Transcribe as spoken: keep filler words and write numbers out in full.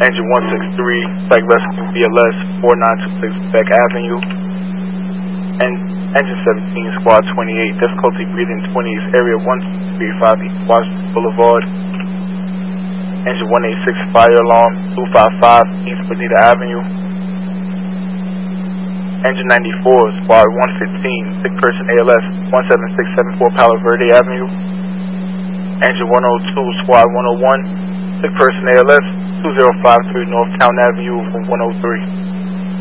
Engine one six three, Psych Rescue B L S, four nine two six Beck Avenue. And Engine seventeen, Squad twenty-eight, difficulty breathing twenties, area one two three five East Washington Boulevard. Engine one eighty-six, fire alarm, two five five East Bonita Avenue. Engine ninety-four, Squad one fifteen, sick person A L S, one seven six seven four Palo Verde Avenue. Engine one oh two, Squad one oh one, sick person A L S, two zero five three North Town Avenue from one oh three.